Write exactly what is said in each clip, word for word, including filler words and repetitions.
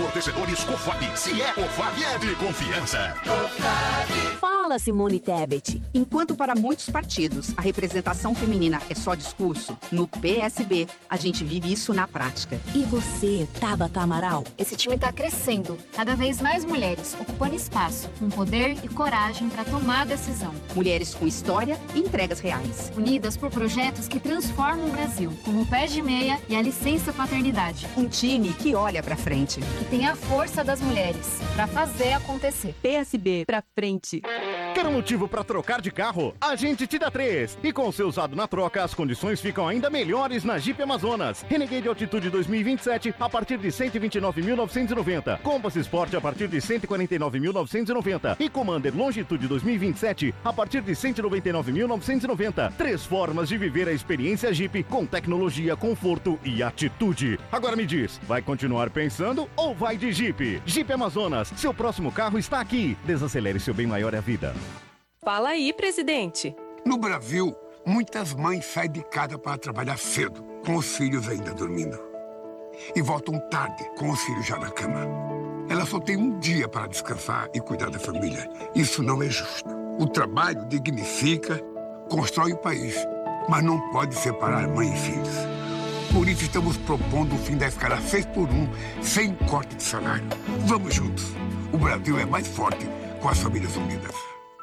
Amortecedores Cofag. Se é Cofag, é de confiança. Fala, Simone Tebet. Enquanto para muitos partidos a representação feminina é só discurso, no P S B a gente vive isso na prática. E você, Tabata Amaral? Esse time está crescendo. Cada vez mais mulheres ocupando espaço, com poder e coragem para tomar a decisão. Mulheres com história e entregas reais. Unidas por projetos que transformam o Brasil, como o Pé de Meia e a Licença Paternidade. Um time que olha para frente. Que tem a força das mulheres para fazer acontecer. P S B pra frente. Quer um motivo para trocar de carro? A gente te dá três. E com o seu usado na troca, as condições ficam ainda melhores na Jeep Amazonas. Renegade Altitude dois mil e vinte e sete a partir de cento e vinte e nove mil novecentos e noventa. Compass Sport a partir de cento e quarenta e nove mil novecentos e noventa. E Commander Longitude dois mil e vinte e sete a partir de cento e noventa e nove mil novecentos e noventa. Três formas de viver a experiência Jeep com tecnologia, conforto e atitude. Agora me diz, vai continuar pensando ou vai de Jeep? Jeep Amazonas, seu próximo carro está aqui. Desacelere, seu bem maior é a vida. Fala aí, presidente. No Brasil, muitas mães saem de casa para trabalhar cedo, com os filhos ainda dormindo. E voltam tarde, com os filhos já na cama. Elas só têm um dia para descansar e cuidar da família. Isso não é justo. O trabalho dignifica, constrói o país, mas não pode separar mãe e filhos. Por isso estamos propondo o fim da escala seis por um, sem corte de salário. Vamos juntos. O Brasil é mais forte com as famílias unidas.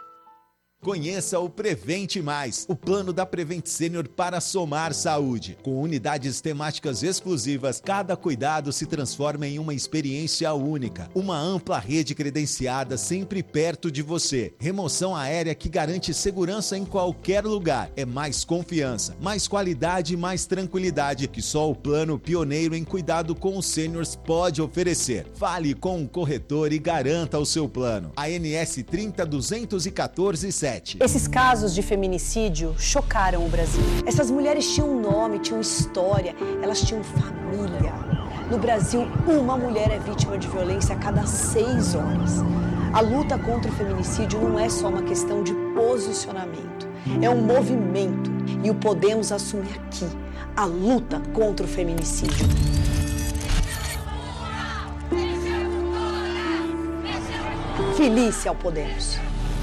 Conheça o Prevente Mais, o plano da Prevent Senior para somar saúde. Com unidades temáticas exclusivas, cada cuidado se transforma em uma experiência única. Uma ampla rede credenciada sempre perto de você. Remoção aérea que garante segurança em qualquer lugar. É mais confiança, mais qualidade e mais tranquilidade que só o plano pioneiro em cuidado com os sêniors pode oferecer. Fale com o corretor e garanta o seu plano. A N S trinta duzentos e quatorze sete. Esses casos de feminicídio chocaram o Brasil. Essas mulheres tinham um nome, tinham história, elas tinham família. No Brasil, uma mulher é vítima de violência a cada seis horas. A luta contra o feminicídio não é só uma questão de posicionamento, é um movimento e o podemos assumir aqui, a luta contra o feminicídio. Felícia ao Podemos.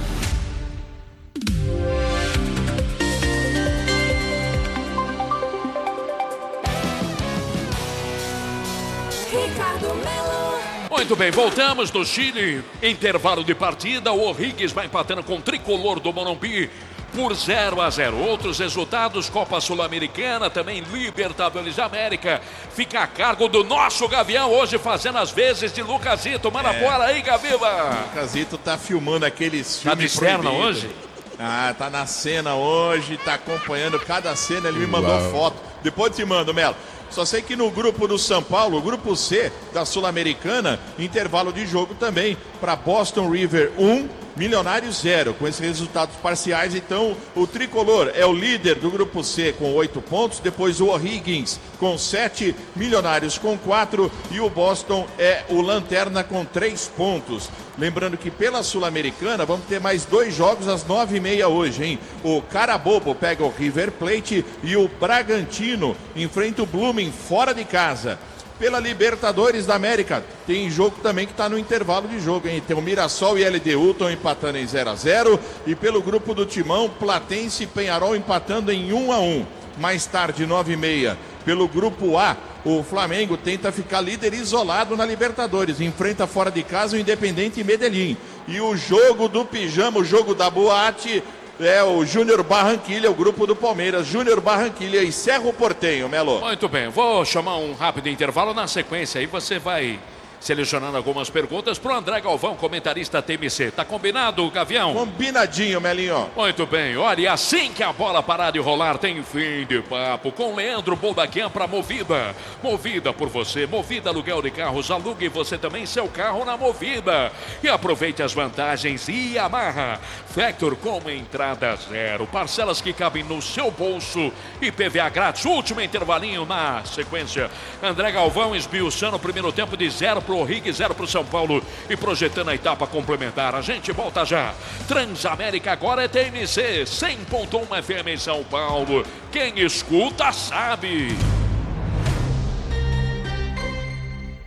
Muito bem, voltamos do Chile. Intervalo de partida. O O'Higgins vai empatando com o tricolor do Morumbi por zero a zero. Outros resultados: Copa Sul-Americana, também Libertadores da América. Fica a cargo do nosso Gavião hoje, fazendo as vezes de Lucasito. Manda é. Bora aí, Gaviva. Lucasito tá filmando aqueles filmes. Tá de externa hoje? Ah, tá na cena hoje, tá acompanhando cada cena. Ele me mandou Uau. foto. Depois te mando, Melo. Só sei que no grupo do São Paulo, o grupo C da Sul-Americana, intervalo de jogo também para Boston River um, Milionários zero. Com esses resultados parciais, então, o tricolor é o líder do grupo C com oito pontos, depois o O'Higgins com sete, Milionários com quatro e o Boston é o lanterna com três pontos. Lembrando que pela Sul-Americana vamos ter mais dois jogos às nove e meia hoje, hein? O Carabobo pega o River Plate e o Bragantino enfrenta o Blooming fora de casa. Pela Libertadores da América, tem jogo também que está no intervalo de jogo, hein? Tem o Mirassol e L D U estão empatando em zero a zero. E pelo grupo do Timão, Platense e Penharol empatando em um a um. Mais tarde, nove e meia, pelo grupo A, o Flamengo tenta ficar líder isolado na Libertadores. Enfrenta fora de casa o Independente Medellín. E o jogo do pijama, o jogo da boate, é o Júnior Barranquilla, o grupo do Palmeiras. Júnior Barranquilla e Cerro Porteño, Melo. Muito bem, vou chamar um rápido intervalo. Na sequência aí você vai selecionando algumas perguntas para o André Galvão, comentarista T M C. Tá combinado, Gavião? Combinadinho, Melinho. Muito bem, olha, assim que a bola parar de rolar, tem fim de papo com Leandro Boldaquian para Movida. Movida por você, Movida aluguel de carros, alugue você também seu carro na Movida. E aproveite as vantagens e amarra. Factor com entrada zero, parcelas que cabem no seu bolso e P V A grátis. Último intervalinho na sequência. André Galvão esbiuçando o primeiro tempo de zero para o O'Higgins, zero para o São Paulo e projetando a etapa complementar. A gente volta já. Transamérica agora é T M C cem ponto um F M em São Paulo. Quem escuta sabe.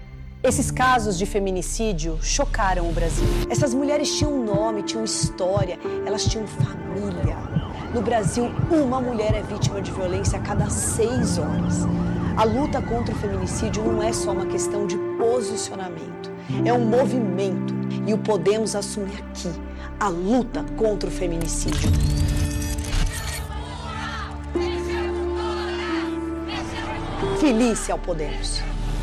Esses casos de feminicídio chocaram o Brasil. Essas mulheres tinham um nome, tinham história, elas tinham família. No Brasil, uma mulher é vítima de violência a cada seis horas. A luta contra o feminicídio não é só uma questão de posicionamento, é um movimento e o Podemos assume aqui a luta contra o feminicídio. Felícia ao Podemos.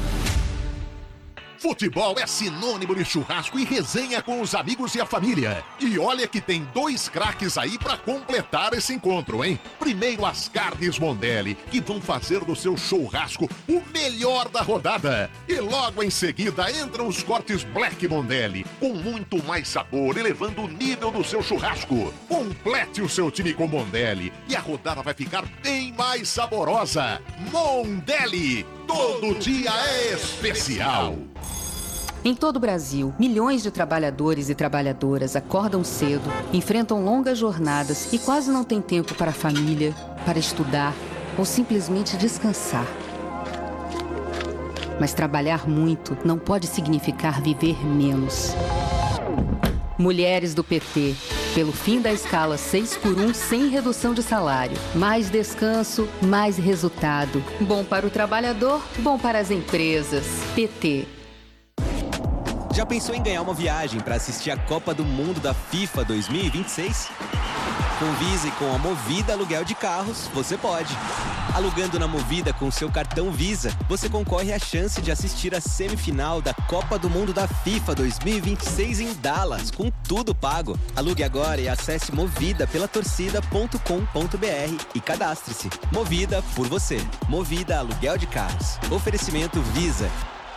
Futebol é sinônimo de churrasco e resenha com os amigos e a família. E olha que tem dois craques aí pra completar esse encontro, hein? Primeiro as carnes Mondelli, que vão fazer do seu churrasco o melhor da rodada. E logo em seguida entram os cortes Black Mondelli, com muito mais sabor, elevando o nível do seu churrasco. Complete o seu time com Mondelli e a rodada vai ficar bem mais saborosa. Mondelli, todo dia é especial. Em todo o Brasil, milhões de trabalhadores e trabalhadoras acordam cedo, enfrentam longas jornadas e quase não têm tempo para a família, para estudar ou simplesmente descansar. Mas trabalhar muito não pode significar viver menos. Mulheres do P T, pelo fim da escala seis por um sem redução de salário. Mais descanso, mais resultado. Bom para o trabalhador, bom para as empresas. P T. Já pensou em ganhar uma viagem para assistir a Copa do Mundo da FIFA dois mil e vinte e seis? Com Visa e com a Movida Aluguel de Carros, você pode. Alugando na Movida com seu cartão Visa, você concorre à chance de assistir a semifinal da Copa do Mundo da FIFA dois mil e vinte e seis em Dallas, com tudo pago. Alugue agora e acesse movida pela torcida ponto com ponto br e cadastre-se. Movida por você. Movida Aluguel de Carros. Oferecimento Visa.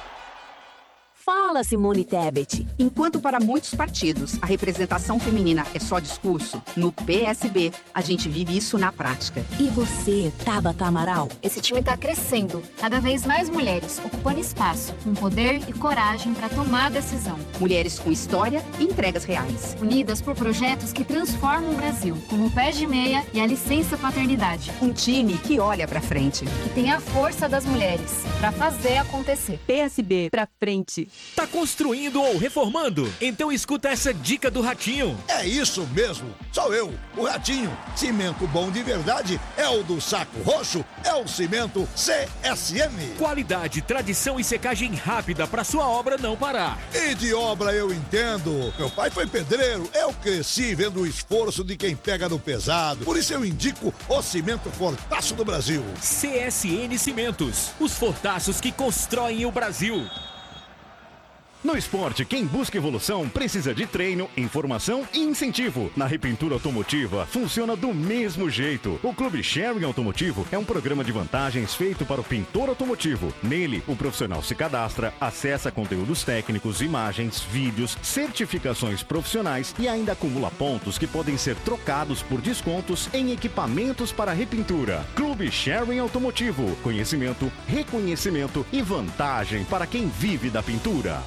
Fala, Simone Tebet. Enquanto para muitos partidos a representação feminina é só discurso, no P S B a gente vive isso na prática. E você, Tabata Amaral? Esse time está crescendo. Cada vez mais mulheres ocupando espaço, com poder e coragem para tomar a decisão. Mulheres com história e entregas reais. Unidas por projetos que transformam o Brasil, como o Pés de Meia e a Licença Paternidade. Um time que olha para frente. Que tem a força das mulheres para fazer acontecer. P S B pra frente. Tá construindo ou reformando? Então escuta essa dica do Ratinho. É isso mesmo, sou eu, o Ratinho. Cimento bom de verdade é o do Saco Roxo, é o cimento C S M. Qualidade, tradição e secagem rápida para sua obra não parar. E de obra eu entendo. Meu pai foi pedreiro, eu cresci vendo o esforço de quem pega no pesado. Por isso eu indico o cimento Fortaço do Brasil. C S N Cimentos, os fortaços que constroem o Brasil. No esporte, quem busca evolução precisa de treino, informação e incentivo. Na Repintura Automotiva, funciona do mesmo jeito. O Clube Sharing Automotivo é um programa de vantagens feito para o pintor automotivo. Nele, o profissional se cadastra, acessa conteúdos técnicos, imagens, vídeos, certificações profissionais e ainda acumula pontos que podem ser trocados por descontos em equipamentos para repintura. Clube Sharing Automotivo. Conhecimento, reconhecimento e vantagem para quem vive da pintura.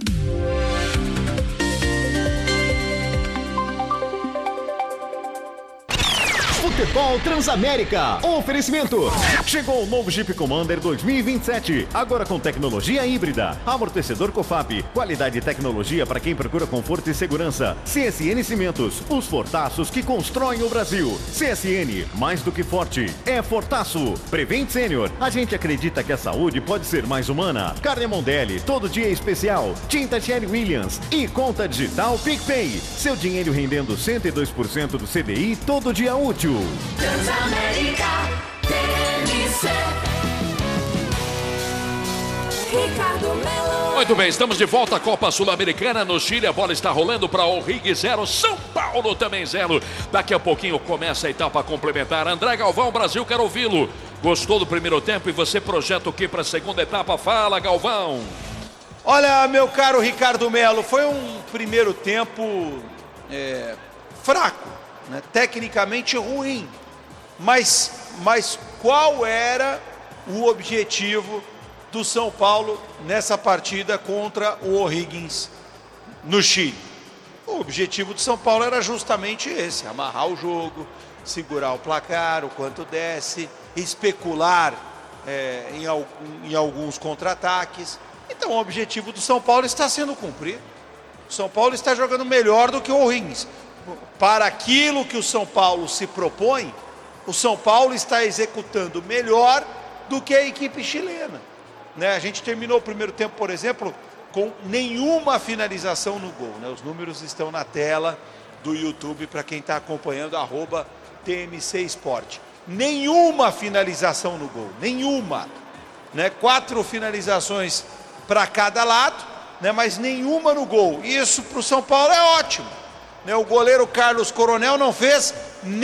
Futebol Transamérica. Oferecimento. Chegou o novo Jeep Commander dois mil e vinte e sete. Agora com tecnologia híbrida. Amortecedor Cofap. Qualidade e tecnologia para quem procura conforto e segurança. C S N Cimentos. Os fortaços que constroem o Brasil. C S N. Mais do que forte. É fortaço. Prevent Senior. A gente acredita que a saúde pode ser mais humana. Carne Mondelli. Todo dia é especial. Tinta Sherwin Williams. E conta digital PicPay. Seu dinheiro rendendo cento e dois por cento do C D I todo dia útil. Transamérica T N C. Ricardo Melo. Muito bem, estamos de volta à Copa Sul-Americana no Chile. A bola está rolando para o Rig zero, São Paulo também zero. Daqui a pouquinho começa a etapa complementar. André Galvão, Brasil, quero ouvi-lo. Gostou do primeiro tempo e você projeta o que para a segunda etapa? Fala, Galvão. Olha, meu caro Ricardo Melo, foi um primeiro tempo é, fraco. Né, tecnicamente ruim, mas, mas qual era o objetivo do São Paulo nessa partida contra o O'Higgins no Chile? O objetivo do São Paulo era justamente esse, amarrar o jogo, segurar o placar, o quanto desce, especular é, em, em alguns contra-ataques, Então o objetivo do São Paulo está sendo cumprido. O São Paulo está jogando melhor do que o O'Higgins. Para aquilo que o São Paulo se propõe, o São Paulo está executando melhor do que a equipe chilena. Né? A gente terminou o primeiro tempo, por exemplo, com nenhuma finalização no gol. Né? Os números estão na tela do YouTube para quem está acompanhando, arroba T M C Sport. Nenhuma finalização no gol, nenhuma. Né? Quatro finalizações para cada lado, né? Mas nenhuma no gol. Isso para o São Paulo é ótimo. Né? O goleiro Carlos Coronel não fez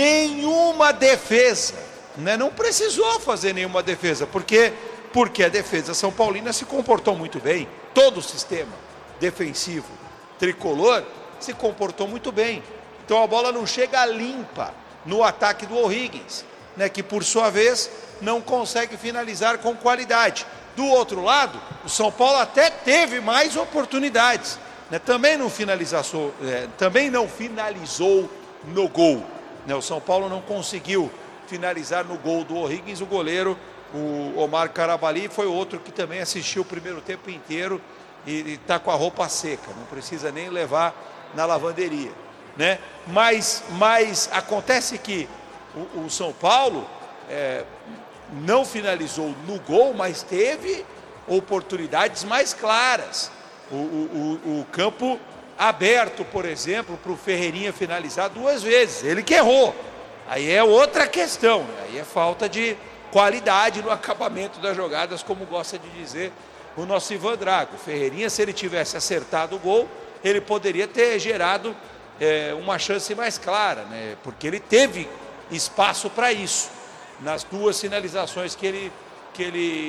nenhuma defesa. Né? Não precisou fazer nenhuma defesa, porque, porque a defesa São Paulina se comportou muito bem. Todo o sistema defensivo tricolor se comportou muito bem. Então a bola não chega limpa no ataque do O'Higgins, né, que por sua vez não consegue finalizar com qualidade. Do outro lado, o São Paulo até teve mais oportunidades, né, também não finalizou, é, também não finalizou no gol. Né, o São Paulo não conseguiu finalizar no gol do O'Higgins. O goleiro, o Omar Carabali, foi outro que também assistiu o primeiro tempo inteiro e está com a roupa seca, não precisa nem levar na lavanderia. Né? Mas, mas acontece que o, o São Paulo é, não finalizou no gol, mas teve oportunidades mais claras. O, o, o, o campo aberto, por exemplo, para o Ferreirinha finalizar duas vezes, ele que errou. Aí é outra questão, aí é falta de qualidade no acabamento das jogadas, como gosta de dizer o nosso Ivan Drago. O Ferreirinha, se ele tivesse acertado o gol, ele poderia ter gerado é, uma chance mais clara, né? Porque ele teve espaço para isso, nas duas finalizações que ele, que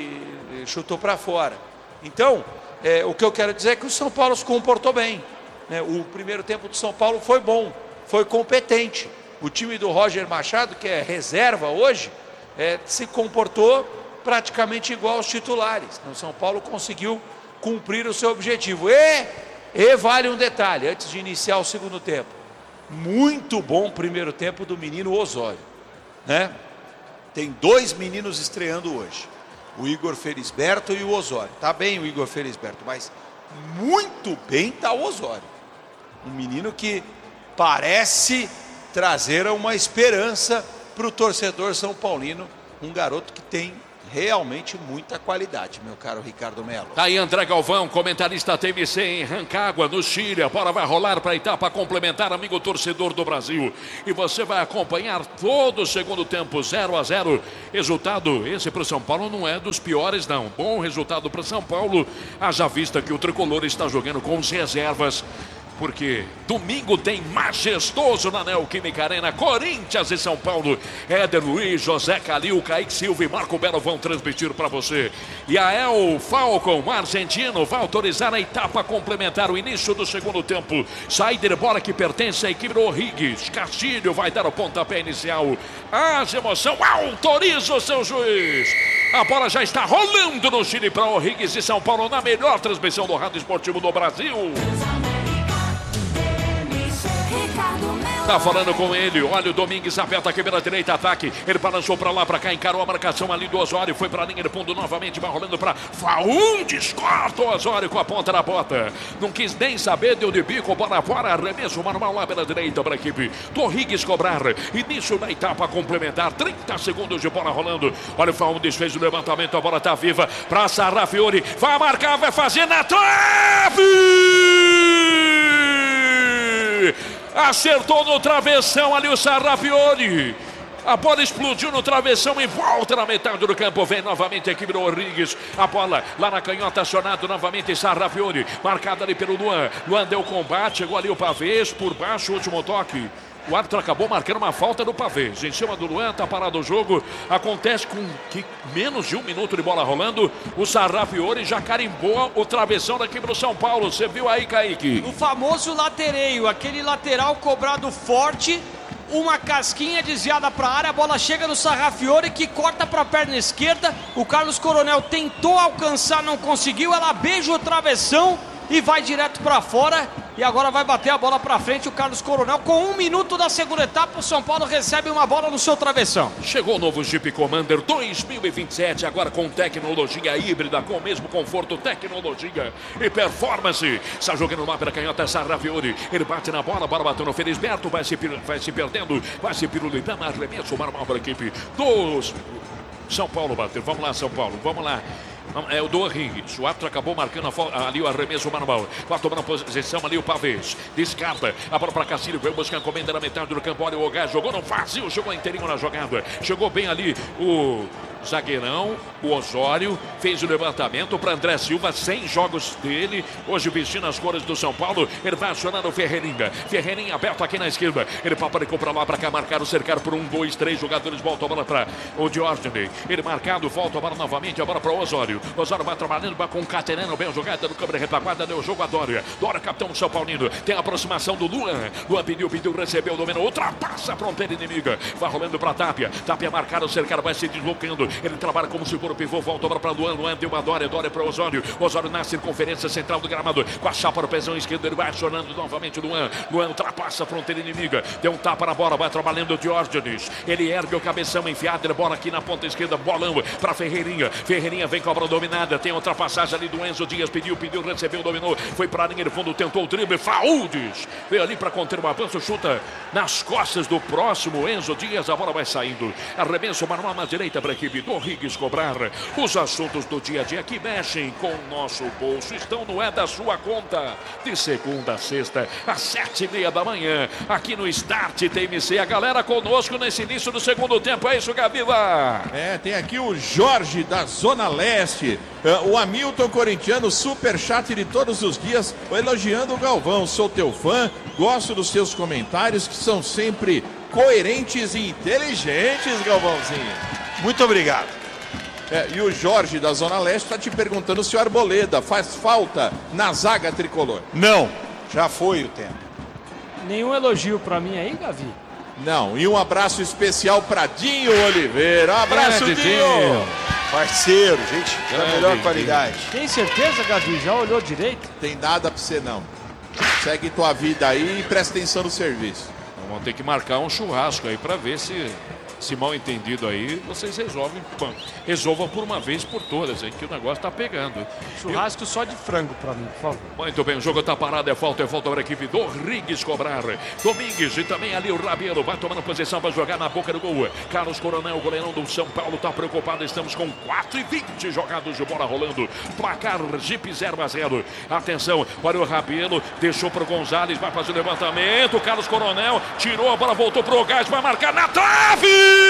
ele chutou para fora. Então, é, o que eu quero dizer é que o São Paulo se comportou bem. Né? O primeiro tempo do São Paulo foi bom, foi competente. O time do Roger Machado, que é reserva hoje, é, se comportou praticamente igual aos titulares. O São Paulo conseguiu cumprir o seu objetivo. E, e vale um detalhe, antes de iniciar o segundo tempo. Muito bom primeiro tempo do menino Osório. Né? Tem dois meninos estreando hoje. O Igor Felisberto e o Osório. Tá bem o Igor Felisberto, mas muito bem está o Osório. Um menino que parece trazer uma esperança para o torcedor são paulino. Um garoto que tem realmente muita qualidade, meu caro Ricardo Melo. Tá aí André Galvão, comentarista T M C em Rancagua, no Chile. A bola vai rolar para a etapa complementar, amigo torcedor do Brasil. E você vai acompanhar todo o segundo tempo, zero a zero. Resultado esse para o São Paulo não é dos piores, não. Bom resultado para o São Paulo, haja vista que o tricolor está jogando com as reservas. Porque domingo tem majestoso na Neoquímica Arena, Corinthians e São Paulo. Éder Luiz, José Calil, Kaique Silva e Marco Belo vão transmitir para você. E a El Falcon, argentino, vai autorizar a etapa complementar, o início do segundo tempo. Saída de bola que pertence à equipe do O'Higgins. Castilho vai dar o pontapé inicial. Haja emoção, autoriza o seu juiz. A bola já está rolando no Chile para O'Higgins e São Paulo na melhor transmissão do rádio esportivo do Brasil. Tá falando com ele, olha o Domingues aperta aqui pela direita, ataque, ele balançou pra lá, pra cá, encarou a marcação ali do Osório, foi pra linha de fundo novamente, vai rolando pra Faundes, corta o Osório com a ponta na bota, não quis nem saber, deu de bico, bola fora, arremesso manual lá pela direita pra equipe do O'Higgins cobrar, início da etapa complementar, trinta segundos de bola rolando, olha o Faundes fez o levantamento, a bola tá viva pra Sarrafiori, vai marcar, vai fazer na trave! Acertou no travessão ali o Sarrafiori. A bola explodiu no travessão e volta na metade do campo. Vem novamente a equipe do O'Higgins. A bola lá na canhota, acionado novamente Sarrafiori. Marcada ali pelo Luan. Luan deu combate, chegou ali o Pavês por baixo, último toque. O árbitro acabou marcando uma falta do Pavês. Em cima do Luan, tá parado o jogo. Acontece com que menos de um minuto de bola rolando. O Sarrafiori já carimbou o travessão da equipe do São Paulo. Você viu aí, Kaique? O famoso latereio, aquele lateral cobrado forte. Uma casquinha desviada para a área. A bola chega no Sarrafiori que corta para a perna esquerda. O Carlos Coronel tentou alcançar, não conseguiu. Ela beija o travessão. e vai direto para fora. E agora vai bater a bola para frente o Carlos Coronel. Com um minuto da segunda etapa, o São Paulo recebe uma bola no seu travessão. Chegou o novo Jeep Commander dois mil e vinte e sete, agora com tecnologia híbrida, com o mesmo conforto, tecnologia e performance. Está jogando lá pela canhota Sarrafiori. Ele bate na bola, a bola bateu no Felisberto, vai se, vai se perdendo, vai se pirulitando, arremesso normal para a equipe dos São Paulo bater. Vamos lá, São Paulo, vamos lá. É o do Henrique. O árbitro acabou marcando a, ali o arremesso manual. Vai tomando posição ali o Pavês. Descarta. A bola para Cacílio. Veio buscar a comenda na metade do campo. Olha o Gás. Jogou no vazio. Chegou inteirinho na jogada. Chegou bem ali o zagueirão, o Osório. Fez o levantamento para André Silva. cem jogos dele. Hoje vestindo as cores do São Paulo. Ele vai acionando o Ferreirinha. Ferreirinha aberto aqui na esquerda. Ele paparicou para lá, para cá. Marcaram, cercaram por um, dois, três jogadores. Volta a bola para o Diógenes. Ele marcado. Volta a bola novamente. A bola para o Osório. Osório vai trabalhando, vai concatenando bem a jogada no câmera retaguarda, deu o jogo a Dória. Dória, capitão do São Paulino. Tem a aproximação do Luan. Luan pediu, pediu, recebeu, dominou, ultrapassa a fronteira inimiga. Vai rolando para Tapia. Tapia marcado, cercado, vai se deslocando. Ele trabalha como seguro pivô, volta para Luan. Luan deu uma Dória, Dória para Osório. Osório na circunferência central do gramado. Com a chapa no pezão esquerdo, ele vai acionando novamente o Luan. Luan ultrapassa a fronteira inimiga. Deu um tapa na bola, vai trabalhando o Diógenes. Ele ergue o cabeção enfiado, ele bola aqui na ponta esquerda, bolão para Ferreirinha. Ferreirinha vem cobra dominada. Tem ultrapassagem ali do Enzo Dias. Pediu, pediu, recebeu, dominou. Foi para a linha de fundo, tentou o drible. Faúdes veio ali para conter o avanço. Chuta nas costas do próximo Enzo Dias. A bola vai saindo. Arremesso manual na direita para a equipe do Riggs cobrar. Os assuntos do dia a dia que mexem com o nosso bolso estão no É da Sua Conta. De segunda a sexta, às sete e meia da manhã. Aqui no Start T M C. A galera conosco nesse início do segundo tempo. É isso, Gabiva? É, tem aqui o Jorge da Zona Leste. Uh, o Hamilton corintiano, super chat de todos os dias, elogiando o Galvão. Sou teu fã, gosto dos seus comentários que são sempre coerentes e inteligentes, Galvãozinho. Muito obrigado. É, e o Jorge da Zona Leste está te perguntando se o Arboleda faz falta na zaga tricolor. Não, já foi o tempo. Nenhum elogio para mim aí, Gavi? Não, e um abraço especial para Dinho Oliveira. Um abraço, é, Dinho! Parceiro, gente, da é, melhor qualidade. Tem certeza, Gavi? Já olhou direito? Tem nada pra você não. Segue tua vida aí e presta atenção no serviço. Vamos ter que marcar um churrasco aí pra ver se, se mal entendido aí, vocês resolvem, bom, resolvam por uma vez por todas aí, que o negócio tá pegando. Churrasco Eu... só de frango pra mim, por favor. Muito bem, o jogo tá parado, é falta, é falta para a equipe do Riggs cobrar. Domingues e também ali o Rabelo vai tomando posição, vai jogar na boca do gol. Carlos Coronel, goleirão do São Paulo, tá preocupado, estamos com quatro e vinte jogados de bola rolando. Placar Jeep zero a zero. Atenção, olha o Rabelo, deixou pro Gonzalez, vai fazer o levantamento, Carlos Coronel tirou a bola, voltou pro Gás, vai marcar na trave!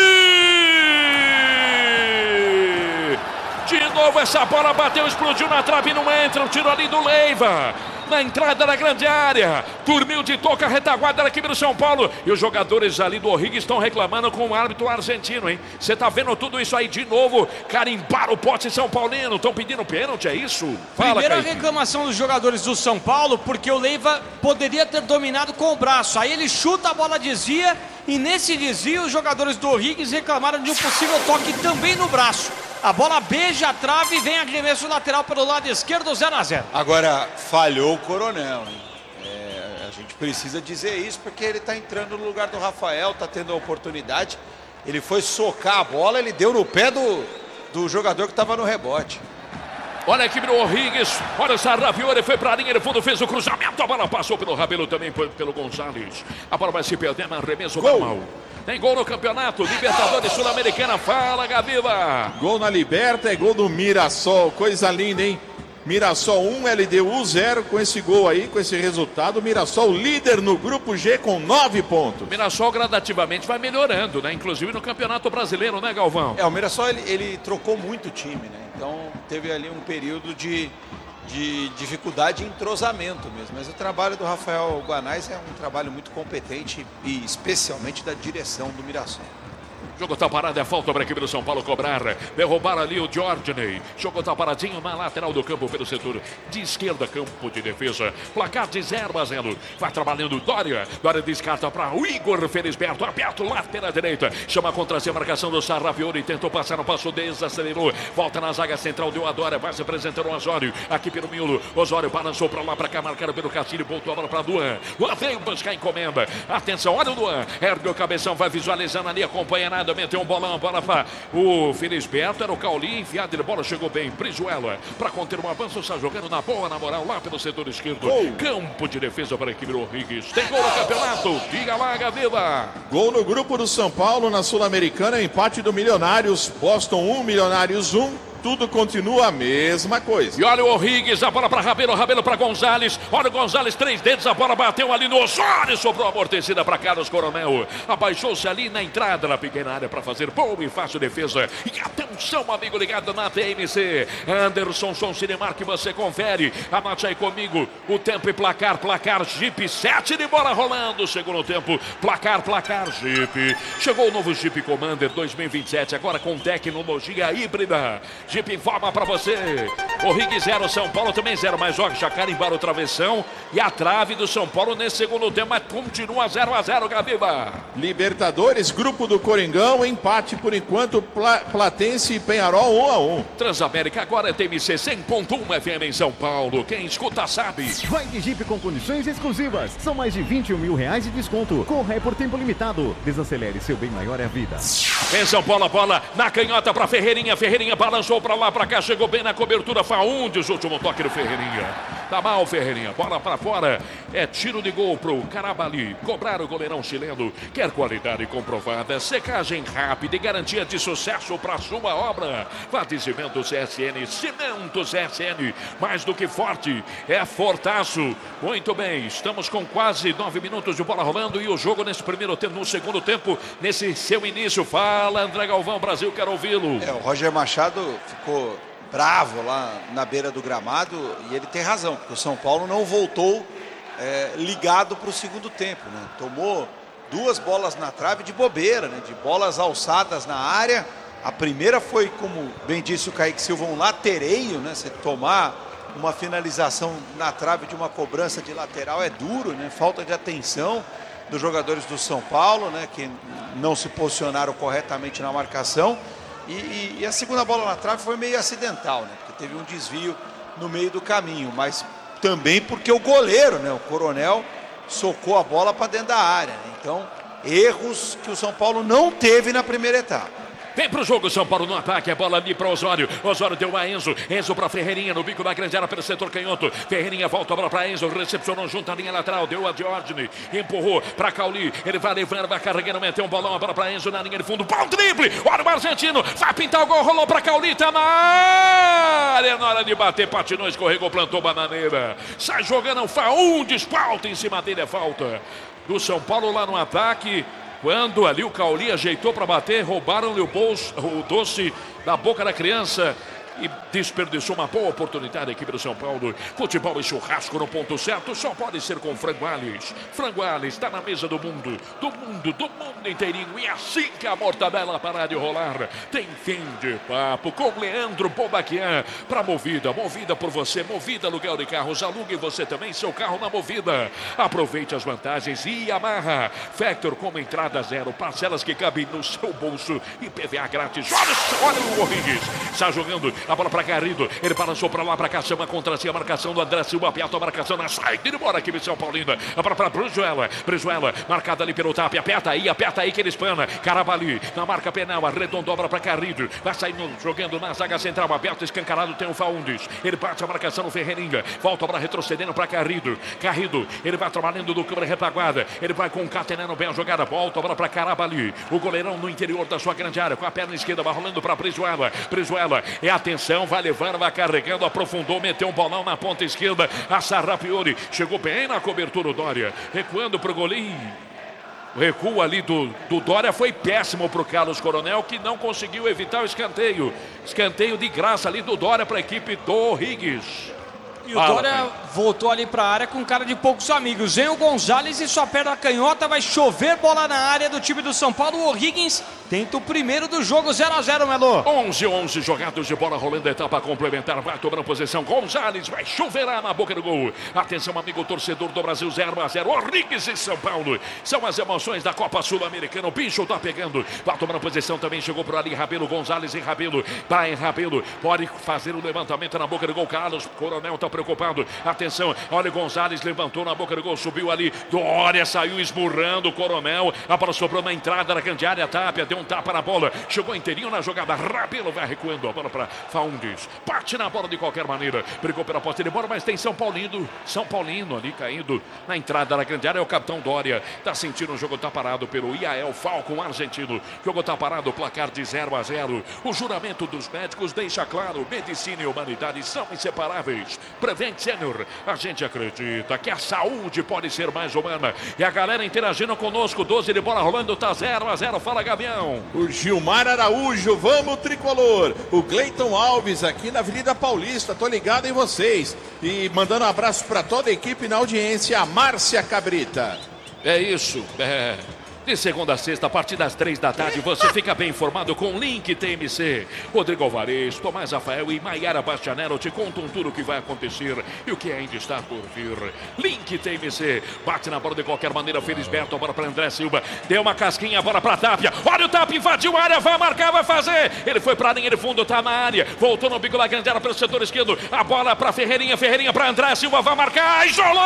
De novo essa bola bateu, explodiu na trave, não entra, o tiro ali do Leiva. Na entrada da grande área, dormiu de toca a retaguarda da equipe do São Paulo. E os jogadores ali do Orrigue estão reclamando com o árbitro argentino, hein? Você tá vendo tudo isso aí de novo? Carimbaram o pote São Paulino, estão pedindo pênalti, é isso? Fala, Primeira Kaique. Reclamação dos jogadores do São Paulo, porque o Leiva poderia ter dominado com o braço. Aí ele chuta, a bola desvia, e nesse desvio os jogadores do Orrigue reclamaram de um possível toque também no braço. A bola beija a trave e vem arremesso lateral pelo lado esquerdo, zero a zero. Agora, falhou o Coronel, hein? É, a gente precisa dizer isso porque ele está entrando no lugar do Rafael, está tendo a oportunidade. Ele foi socar a bola, ele deu no pé do, do jogador que estava no rebote. Olha a equipe do Orrigues, olha o Sarrafiore, foi para a linha de fundo, fez o cruzamento, a bola passou pelo Rabelo também, pelo Gonzalez. A bola vai se perder, mas arremesso normal. Tem gol no campeonato, Libertadores Sul-Americana, fala Gaviva. Gol na Liberta, é gol do Mirassol, coisa linda, hein? Mirassol um, L D U zero, com esse gol aí, com esse resultado, Mirassol líder no grupo G com nove pontos. Mirassol gradativamente vai melhorando, né? Inclusive no Campeonato Brasileiro, né, Galvão? É, o Mirassol ele, ele trocou muito o time, né? Então teve ali um período de, de dificuldade em entrosamento mesmo. Mas o trabalho do Rafael Guanais é um trabalho muito competente e especialmente da direção do Mirassol. Jogo tá parado, é falta para a equipe do São Paulo cobrar. Derrubar ali o Jordaney. Jogo tá paradinho na lateral do campo pelo setor de esquerda, campo de defesa. Placar de zero a zero. Vai trabalhando Dória. Dória descarta para o Igor Felisberto. Aberto lá pela direita. Chama contra si a marcação do Sarrafiori. Tentou passar, não passou, desacelerou. Volta na zaga central, deu a Dória. Vai se apresentando o Osório. Aqui pelo miolo. Osório balançou para lá, para cá, marcado pelo Castilho. Voltou a bola para Duan. Luan veio buscar encomenda. Atenção, olha o Duan. Ergue o cabeção, vai visualizando ali, acompanha nada. Meteu um bolão, bola para o Felisberto. Era o Cauli, enfiado, ele bola chegou bem. Brizuela para conter um avanço, está jogando na boa, na moral, lá pelo setor esquerdo. Gol. Campo de defesa para a equipe do Rodrigues. Tem gol no campeonato. Diga lá, Gavila. Gol no grupo do São Paulo na Sul-Americana. Empate do Milionários. Boston um, Milionários um. Tudo continua a mesma coisa. E olha o Rodrigues, a bola para Rabelo, Rabelo para Gonzalez. Olha o Gonzalez, três dedos, a bola bateu ali no Osório, sobrou amortecida para Carlos Coronel. Abaixou-se ali na entrada da pequena área para fazer boa e fácil defesa. E atenção, amigo ligado na T M C. Anderson Som Cinemark, que você confere. Anote aí comigo o tempo e placar, placar Jeep, sete de bola rolando. Segundo tempo, placar, placar Jeep. Chegou o novo Jeep Commander dois mil e vinte e sete, agora com tecnologia híbrida. Jeep informa pra você. O Rig zero, São Paulo também zero, mas joga já carimbaram o travessão e a trave do São Paulo nesse segundo tempo, mas continua zero a zero, Gabiba. Libertadores, grupo do Coringão, empate por enquanto, Pla Platense e Penharol um a um. Transamérica agora é T M C cem ponto um F M em São Paulo. Quem escuta sabe. Vai de Jeep com condições exclusivas. São mais de vinte e um mil reais de desconto. Corra é por tempo limitado. Desacelere, seu bem maior é a vida. Em São Paulo, a bola na canhota para Ferreirinha. Ferreirinha balançou para lá, para cá, chegou bem na cobertura. Faundes, último toque do Ferreirinha. Tá mal, Ferreirinha. Bola para fora. É tiro de gol pro Carabali. Cobrar o goleirão chileno. Quer qualidade comprovada, secagem rápida e garantia de sucesso para sua obra. Batizimento C S N, Cimento C S N. Mais do que forte, é fortaço. Muito bem, estamos com quase nove minutos de bola rolando e o jogo nesse primeiro tempo, no segundo tempo, nesse seu início. Fala, André Galvão, Brasil, quero ouvi-lo. É, o Roger Machado ficou bravo lá na beira do gramado e ele tem razão, porque o São Paulo não voltou é, ligado para o segundo tempo, né? Tomou duas bolas na trave de bobeira, né? De bolas alçadas na área. A primeira foi, como bem disse o Kaique Silva, um latereio, né? Você tomar uma finalização na trave de uma cobrança de lateral é duro, né? Falta de atenção dos jogadores do São Paulo, né? Que não se posicionaram corretamente na marcação. E, e, e a segunda bola na trave foi meio acidental, né? Porque teve um desvio no meio do caminho, mas também porque o goleiro, né? O Coronel socou a bola para dentro da área, né? Então, erros que o São Paulo não teve na primeira etapa. Vem pro jogo, São Paulo no ataque, a bola ali para Osório. Osório deu a Enzo, Enzo para Ferreirinha no bico da grande área pelo setor canhoto. Ferreirinha volta a bola para Enzo, recepcionou junto à linha lateral, deu a Diógenes, empurrou para Cauli. Ele vai levando, vai carregando, meteu um bolão, a bola para Enzo na linha de fundo. Pau drible, olha o argentino, vai pintar o gol, rolou para Cauli, tá na área. Na hora de bater, patinou, escorregou, plantou bananeira. Sai jogando, Faundes, falta em cima dele, é falta do São Paulo lá no ataque. Quando ali o Cauli ajeitou para bater, roubaram-lhe o, bolso, o doce da boca da criança e desperdiçou uma boa oportunidade a equipe do São Paulo. Futebol e churrasco no ponto certo só pode ser com Franguales. Franguales está na mesa do mundo, do mundo, do mundo inteirinho. E assim que a mortadela parar de rolar, tem fim de papo com Leandro Bobaquian. Para Movida, movida por você, Movida aluguel de carros, alugue você também seu carro na Movida. Aproveite as vantagens e amarra. Factor como entrada zero, parcelas que cabem no seu bolso e P V A grátis. Olha, olha o Rodrigues, está jogando. A bola para Garrido, ele balançou para lá, para cá, chama contra si a marcação do André Silva, aperta a marcação na saída, ele embora aqui, São Paulino. A bola para Brizuela, Brizuela, marcada ali pelo tap, aperta aí, aperta aí que ele espana. Carabali, na marca penal, arredondou a bola para Garrido, vai saindo, jogando na zaga central, aberto, escancarado, tem o Faundes. Ele bate a marcação no Ferreirinha, volta a bola retrocedendo para Garrido. Garrido, ele vai trabalhando do câmera retaguarda, ele vai concatenando bem a jogada, volta a bola para Carabali. O goleirão no interior da sua grande área, com a perna esquerda, vai rolando para Brizuela. Brizuela, é atenção. Vai levando, vai carregando, aprofundou, meteu um bolão na ponta esquerda. A Sarrafiori chegou bem na cobertura o Dória, recuando para o goleiro. O recuo ali do, do Dória foi péssimo para o Carlos Coronel, que não conseguiu evitar o escanteio. Escanteio de graça ali do Dória para a equipe do Rodrigues. E o Dória voltou ali para a área com cara de poucos amigos. Vem o Gonzalez e sua perna canhota, vai chover bola na área do time do São Paulo. O O'Higgins tenta o primeiro do jogo, zero a zero, Melo. onze a onze jogados de bola rolando, etapa complementar, vai tomando posição. Gonzalez vai choverá na boca do gol. Atenção, amigo torcedor do Brasil, zero a zero. O'Higgins e São Paulo. São as emoções da Copa Sul-Americana. O bicho tá pegando. Vai tomando posição também, chegou por ali Rabelo, Gonzalez e Rabelo. Vai em Rabelo, pode fazer o levantamento na boca do gol. Carlos Coronel tá preocupado. Atenção, olha o Gonzalez, levantou na boca do gol, subiu ali. Dória saiu esmurrando o Coronel. A bola sobrou na entrada da grande área. Tapia deu um tapa na bola. Chegou inteirinho na jogada. Rabelo vai recuando a bola para Faundes. Bate na bola de qualquer maneira. Brigou pela posse de bola, mas tem São Paulino. São Paulino ali caindo na entrada da grande área. É o capitão Dória. Tá sentindo o jogo, tá parado pelo Iael Falcon argentino. O jogo tá parado, placar de zero a zero. O juramento dos médicos deixa claro: medicina e humanidade são inseparáveis. Prevent Senior, a gente acredita que a saúde pode ser mais humana. E a galera interagindo conosco, doze de bola rolando, tá zero a zero. Fala, Gavião. O Gilmar Araújo, vamos tricolor. O Cleiton Alves aqui na Avenida Paulista, tô ligado em vocês. E mandando um abraço para toda a equipe na audiência, a Márcia Cabrita. É isso, é... De segunda a sexta, a partir das três da tarde, você fica bem informado com o Link T M C. Rodrigo Alvarez, Tomás Rafael e Maiara Bastianello te contam tudo o que vai acontecer e o que ainda está por vir. Link T M C, bate na bola de qualquer maneira, Felisberto, a bola para André Silva, deu uma casquinha, a bola para Tapia, olha o Tapia, invadiu a área, vai marcar, vai fazer, ele foi para a linha de fundo, tá na área, voltou no bico da grande área pelo setor esquerdo, a bola para Ferreirinha, Ferreirinha para André Silva, vai marcar,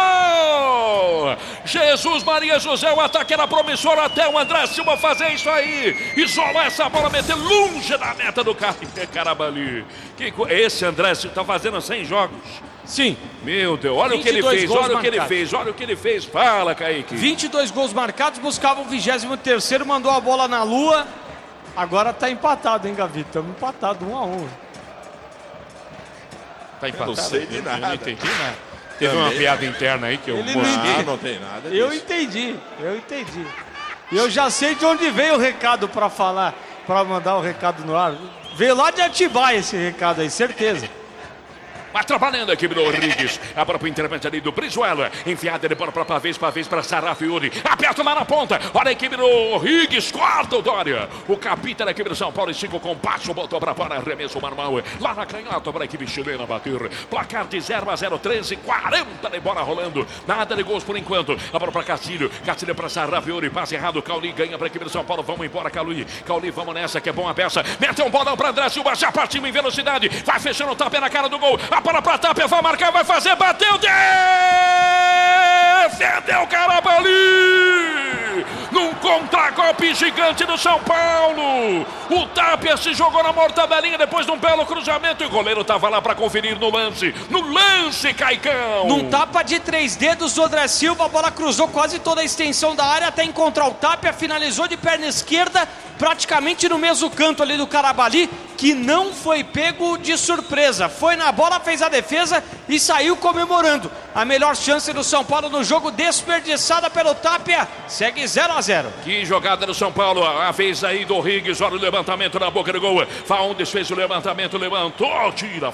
isolou! Jesus Maria José, o ataque era promissor, até o André Silva fazer isso aí, isolou essa bola, meter longe da meta do Carabali. Que esse André Silva tá fazendo cem jogos. Sim. Meu Deus, olha o que ele fez, olha marcados. o que ele fez, olha o que ele fez. Fala, Kaique. vinte e dois gols marcados, buscava o vigésimo terceiro, mandou a bola na lua. Agora tá empatado, hein, Gavi? Estamos empatados, um a um. Tá empatado? Eu não sei de nada. Eu não entendi nada. Teve Também. uma piada interna aí que eu... Ele não, ah, não tem nada disso. Eu disso. entendi, eu entendi. Eu já sei de onde veio o recado para falar, para mandar o recado no ar. Veio lá de Atibaia esse recado aí, certeza. Mas trabalhando a equipe do Rodrigues. A bola para o intervento ali do Brizuela. Enfiada de bola para Pavês, Pavês para Sarafiori. Aperta uma na ponta. Olha a equipe do Rodrigues. Corta o Dória. O capitão da equipe do São Paulo. Cinco com passo. Botou para fora. Arremesso manual. Lá na canhota para a equipe chilena bater. Placar de zero a zero. treze, quarenta de bola rolando. Nada de gols por enquanto. A bola para Castilho. Castilho para Sarafiori. Passe errado. Cauli ganha para a equipe do São Paulo. Vamos embora, Cauli. Cauli, vamos nessa que é bom a peça. Mete um bolão para André Silva. Já partiu em velocidade. Vai fechando o tapé na cara do gol. A bola para Tapia, vai marcar, vai fazer, bateu, defendeu o Carabali, num contragolpe gigante do São Paulo, o Tapia se jogou na mortadelinha depois de um belo cruzamento e o goleiro estava lá para conferir no lance, no lance, Caicão. Num tapa de três dedos, o André Silva, a bola cruzou quase toda a extensão da área até encontrar o Tapia, finalizou de perna esquerda, praticamente no mesmo canto ali do Carabali, que não foi pego de surpresa, foi na bola, fez a defesa e saiu comemorando. A melhor chance do São Paulo no jogo, desperdiçada pelo Tapia, segue zero a zero. Que jogada do São Paulo, a vez aí do Rodrigues, olha o levantamento na boca do gol, Faundes fez o levantamento, levantou, tira